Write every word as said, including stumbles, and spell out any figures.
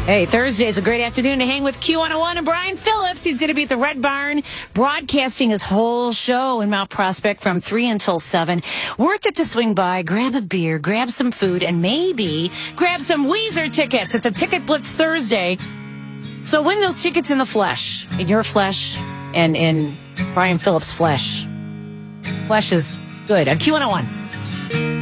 Hey, Thursday is a great afternoon to hang with Q one oh one and Brian Phillips. He's going to be at the Red Barn broadcasting his whole show in Mount Prospect from three until seven. Worth it to swing by, grab a beer, grab some food, and maybe grab some Weezer tickets. It's a Ticket Blitz Thursday. So win those tickets in the flesh, in your flesh and in Brian Phillips' flesh. Flesh is good on Q one oh one.